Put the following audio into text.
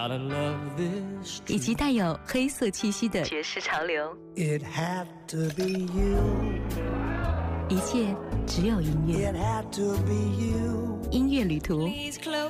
以及带有黑色气息的爵士潮流。 It had to be you. 一切只有音乐。 It had to be you. 音乐旅途。